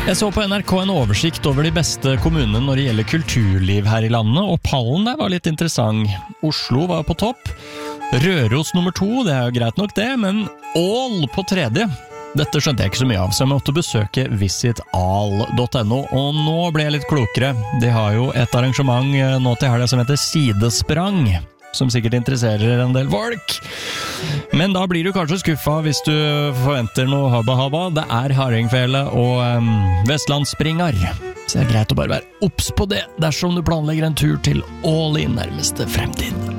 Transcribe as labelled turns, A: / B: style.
A: Jeg så på NRK en oversikt over de beste kommunene når det gjelder kulturliv her i landet, og pallen der var litt interessant. Oslo var på topp, Røros nummer 2, det er jo greit nok det, men Ål på 3. Dette skjønte jeg ikke så mye av, så jeg måtte besøke visital.no, og nå ble jeg litt klokere. De har jo et arrangement nå til helga som heter Sidesprang, som sikkert interesserer en del folk. Men da blir du kanskje skuffet hvis du forventer noe habba-habba. Det er hardingfele og vestlandsspringar. Så det er greit å bare være obs på det dersom du planlegger en tur til Ål i nærmeste fremtid.